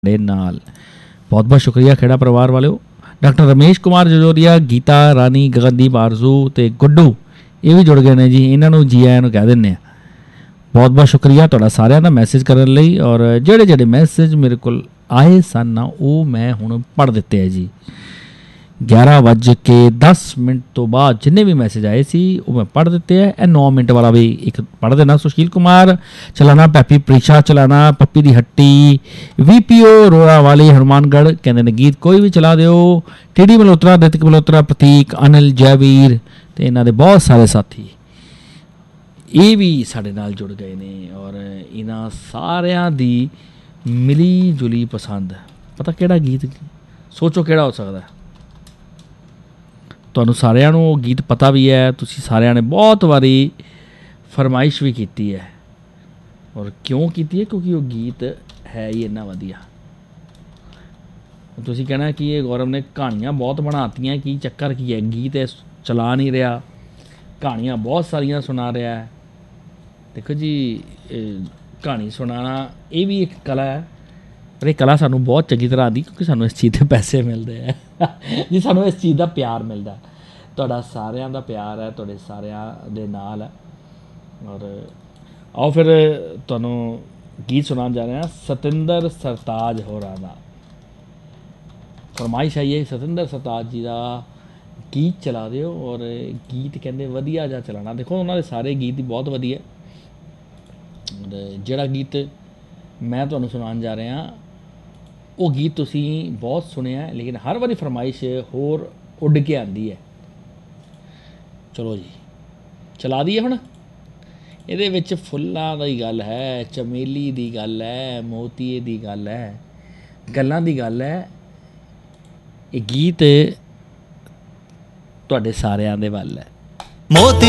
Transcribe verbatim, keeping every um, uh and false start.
नाल बहुत बहुत शुक्रिया खेड़ा परिवार वालों। डॉक्टर रमेश कुमार जजोरिया, गीता रानी, गगनदीप आरजू तो गुड्डू ये भी जुड़ गए ने जी। इन्हों जी आया कह दें बहुत बहुत शुक्रिया तुहाडा सारिਆਂ ਦਾ मैसेज करने लई। और ਜਿਹੜੇ ਜਿਹੜੇ मैसेज मेरे को आए सन वो मैं हुण पढ़ दिते है जी। ग्यारह वज के दस मिनट तो बाद जिन्ने भी मैसेज आए सी वो मैं पढ़ दिते है। ए नौ मिनट वाला भी एक पढ़ देना। सुशील कुमार चलाना, पैपी प्रीशा चलाना, पप्पी दी हट्टी, वी पी ओ रोड़ा वाली हनुमानगढ़ कहते ने गीत कोई भी चला दिओ। टीडी मल्होत्रा, रितिक मल्होत्रा, प्रतीक, अनिल, जयवीर ते इन्हां दे बहुत सारे साथी ये भी साढ़े नाल जुड़ गए ने। और इन्हां सारियां दी मिली जुली पसंद। पता केड़ा गीत, सोचो केड़ा हो सकदा है। ਤੁਹਾਨੂੰ ਸਾਰਿਆਂ ਨੂੰ ਉਹ ਗੀਤ ਪਤਾ ਵੀ ਹੈ, ਤੁਸੀਂ ਸਾਰਿਆਂ ਨੇ ਬਹੁਤ ਵਾਰੀ ਫਰਮਾਇਸ਼ ਵੀ ਕੀਤੀ ਹੈ। ਔਰ ਕਿਉਂ ਕੀਤੀ ਹੈ? ਕਿਉਂਕਿ ਉਹ ਗੀਤ ਹੈ ਹੀ ਇੰਨਾ ਵਧੀਆ। ਤੁਸੀਂ ਕਹਿਣਾ ਕਿ ਇਹ ਗੌਰਵ ਨੇ ਕਹਾਣੀਆਂ ਬਹੁਤ ਬਣਾਤੀਆਂ, ਕੀ ਚੱਕਰ ਕੀ ਹੈ? ਗੀਤ ਇਹ ਚਲਾ ਨਹੀਂ ਰਿਹਾ, ਕਹਾਣੀਆਂ ਬਹੁਤ ਸਾਰੀਆਂ ਸੁਣਾ ਰਿਹਾ ਹੈ। ਦੇਖੋ ਜੀ, ਕਹਾਣੀ ਸੁਣਾਉਣਾ ਇਹ ਵੀ ਇੱਕ ਕਲਾ ਹੈ। ਪਰ ਇਹ ਕਲਾ ਸਾਨੂੰ ਬਹੁਤ ਚੰਗੀ ਤਰ੍ਹਾਂ ਆਉਂਦੀ ਕਿਉਂਕਿ ਸਾਨੂੰ ਇਸ ਚੀਜ਼ ਦੇ ਪੈਸੇ ਮਿਲਦੇ ਹੈ ਜੀ, ਸਾਨੂੰ ਇਸ ਚੀਜ਼ ਦਾ ਪਿਆਰ ਮਿਲਦਾ। ਤੁਹਾਡਾ ਸਾਰਿਆਂ ਦਾ ਪਿਆਰ ਹੈ, ਤੁਹਾਡੇ ਸਾਰਿਆਂ ਦੇ ਨਾਲ ਹੈ। ਔਰ ਆਓ ਫਿਰ ਤੁਹਾਨੂੰ ਗੀਤ ਸੁਣਾਉਣ ਜਾ ਰਹੇ ਹਾਂ ਸਤਿੰਦਰ ਸਰਤਾਜ ਹੋਰਾਂ ਦਾ। ਫਰਮਾਇਸ਼ ਆਈ ਹੈ ਸਤਿੰਦਰ ਸਰਤਾਜ ਜੀ ਦਾ ਗੀਤ ਚਲਾ ਦਿਓ। ਔਰ ਗੀਤ ਕਹਿੰਦੇ ਵਧੀਆ ਜਿਹਾ ਚਲਾਉਣਾ। ਦੇਖੋ ਉਹਨਾਂ ਦੇ ਸਾਰੇ ਗੀਤ ਹੀ ਬਹੁਤ ਵਧੀਆ। ਜਿਹੜਾ ਗੀਤ ਮੈਂ ਤੁਹਾਨੂੰ ਸੁਣਾਉਣ ਜਾ ਰਿਹਾ ਉਹ ਗੀਤ ਤੁਸੀਂ ਬਹੁਤ ਸੁਣਿਆ, ਲੇਕਿਨ ਹਰ ਵਾਰੀ ਫਰਮਾਇਸ਼ ਹੋਰ ਉੱਡ ਕੇ ਆਉਂਦੀ ਹੈ। ਚਲੋ ਜੀ ਚਲਾ ਦਈਏ ਹੁਣ। ਇਹਦੇ ਵਿੱਚ ਫੁੱਲਾਂ ਦੀ ਗੱਲ ਹੈ, ਚਮੇਲੀ ਦੀ ਗੱਲ ਹੈ, ਮੋਤੀਏ ਦੀ ਗੱਲ ਹੈ, ਗੱਲਾਂ ਦੀ ਗੱਲ ਹੈ। ਇਹ ਗੀਤ ਤੁਹਾਡੇ ਸਾਰਿਆਂ ਦੇ ਵੱਲ ਹੈ। ਮੋਤੀ